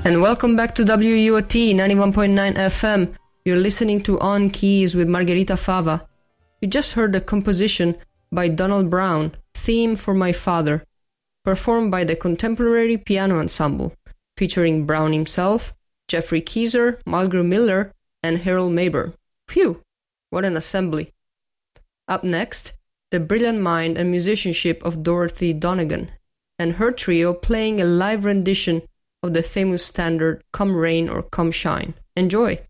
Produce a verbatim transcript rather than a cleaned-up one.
And welcome back to W U O T ninety-one point nine F M. You're listening to On Keys with Margherita Fava. You just heard a composition by Donald Brown, Theme for My Father, performed by the Contemporary Piano Ensemble, featuring Brown himself, Jeffrey Keyser, Mulgrew Miller, and Harold Mabern. Phew, what an assembly. Up next, the brilliant mind and musicianship of Dorothy Donegan, and her trio playing a live rendition of the famous standard Come Rain or Come Shine. Enjoy!